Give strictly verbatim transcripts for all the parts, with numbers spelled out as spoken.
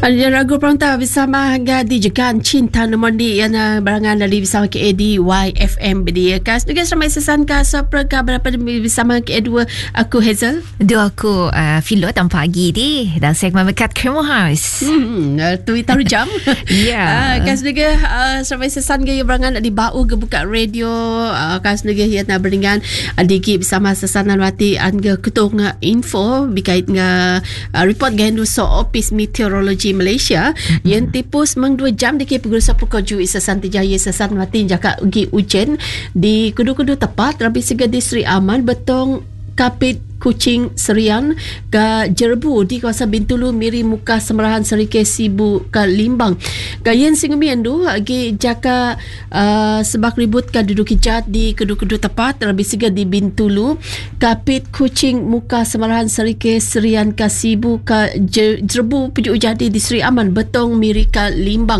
Ada ragu peronta bersama Gadi Jekan Cinta Nombor di yang barangan dari bersama K A D Y F M dia kas juga ramai sesan kas perka berapa bersama K A dua aku Hazel dua aku uh, Philo dan pagi di dan segmen Mekat Kermo House hmm tu taruh jam ya yeah. Kas juga uh, ramai sesan gaya barangan di bau ke buka radio uh, kas juga yang nak beringan adiki bersama sesanan wati angga ketung info berkait dengan uh, report gandu so office meteorologi Malaysia mm-hmm. yang tipus meng dua jam di Pegurusa Pukoju Isasan Tijaya Isasan Mati jaka ugi ujen di kudu-kudu tepat rabi sega di Sri Aman betong Kapit Kuching Serian ke Jerbu di kawasan Bintulu Miri Muka Semerahan Serike Sibu ke Limbang gayen singemiandu agi jaka uh, sebak ribut ke duduk hijat di kedu-kedu tepat terlebih siga di Bintulu Kapit Kuching Muka Semerahan Serike Serian ke Sibu ke Jerbu pujuk jadi di Sri Aman Betong Miri ke Limbang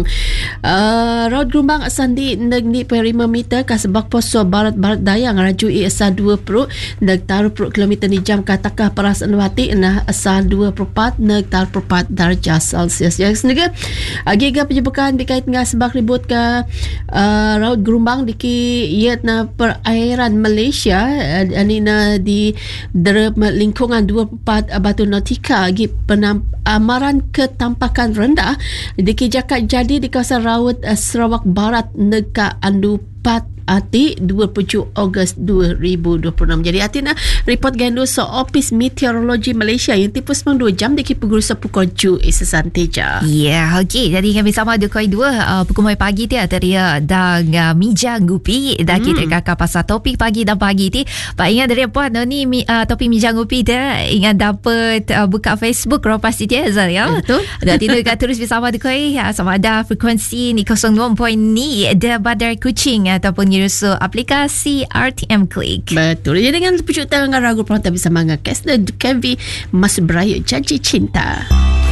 uh, Raut Gerumbang asandi negni lima meter ke sebak poso barat-barat dayang rajui asa dua perut neg taruh perut kilometer ni jam katakah perasaan wati nah asal dua perempat neg tar perempat darjah Celsius yang sendiri agiga penyebukan berkait dengan sebab ribut ke uh, Raut Gerumbang di iat na perairan Malaysia uh, anina di derep lingkungan dua perempat batu nautika agi penamaran ketampakan rendah di jakat jadi di kawasan Raut uh, Sarawak Barat neg ka Andu Pat Ati dua puluh tujuh Ogos dua ribu dua puluh enam. Jadi Ati nak report gandu so Office Meteorologi Malaysia yang tipus memang dua jam di Pegurusa Pukoju Isasan Teja. Ya, yeah, okey. Jadi kami sama ada koi dua uh, pukul mai pagi ti atau dah uh, mija ngupi dah hmm. kita kakak pasal topik pagi dan pagi ti. Pak ingat dari apa no, ni uh, topik mija ngupi dah ingat dapat uh, buka Facebook ro pasti dia Azal ya. Betul. Dan tidak kat tulis bersama ada koi uh, sama ada frekuensi ni kosong dua point ni ada Badar Kuching ataupun so aplikasi R T M Click. Betul. Jadi dengan pucuk tangan ragu peronta bersama dengan Kesda Kevi Mas Beraya Janji Cinta.